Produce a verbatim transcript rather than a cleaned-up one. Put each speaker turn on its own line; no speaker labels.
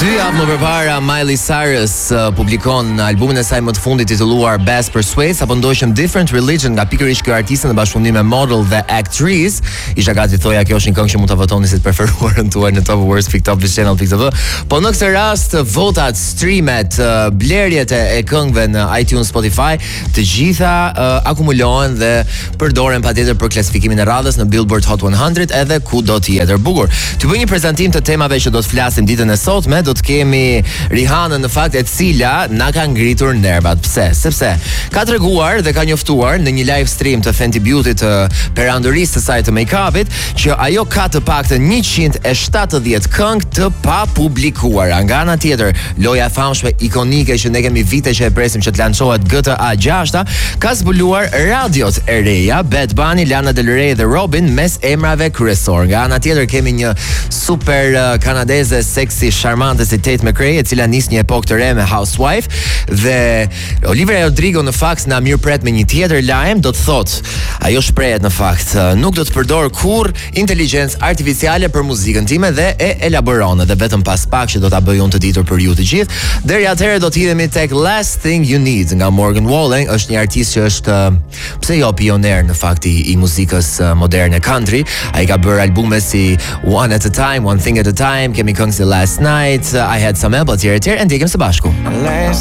Dy javë më përpara Miley Cyrus uh, publikon albumin e saj më të fundit titulluar Best Persuade, apo ndoqëm Different Religion nga pikërisht kjo artiste në bashkëpunim me model dhe actress. Isha gati thoja kjo është një këngë që mund ta votoni si të preferuarën tuaj në Top Awards pikë top channel pikë tv. Po në këtë rast votat, streamet, uh, blerjet e këngëve në iTunes, Spotify, të gjitha uh, akumulohen dhe përdoren patjetër për klasifikimin e radhës në Billboard Hot one hundred edhe kudo tjetër. Bukur. Të bëj një prezantim të temave që do të flasim ditën e sotme. Do të kemi Rihanna në fakt, e cila na ka ngritur nervat. Pse? Sepse ka treguar dhe ka njoftuar në një live stream të Fenty Beauty të perandorisë të saj të make-upit që ajo ka të paktën njëqind e shtatëdhjetë këngë të papublikuara. Nga ana tjetër, loja e famshme ikonike që ne kemi vite që e presim që të lançohet G T A six ka zbuluar radiot e reja Bad Bunny, Lana Del Rey dhe Robin mes emrave kryesor. Nga ana tjetër kemi një super uh, kanadeze seksi charmante si Tate McRae, e cila nis një epokë të re me Housewife, dhe Olivia Rodrigo në fakt na mirëpret me një tjetër lajm. Do të thotë, ajo shprehet në fakt nuk do të përdor kurr inteligjencë artificiale për muzikën time dhe e elaboron, dhe vetëm pas pak që do ta bëj unë të ditur për ju të gjithë. Deri atëherë do të hidhemi tek Last Thing You Need nga Morgan Wallen. Është një artist që është pse jo pioner në fakt i, i muzikës moderne country. Ai ka bërë albume si One at a Time, One Thing at a Time, kemi këngë si Last Night, I Had Some Help, etj etj, e ndjekim së bashku.
Last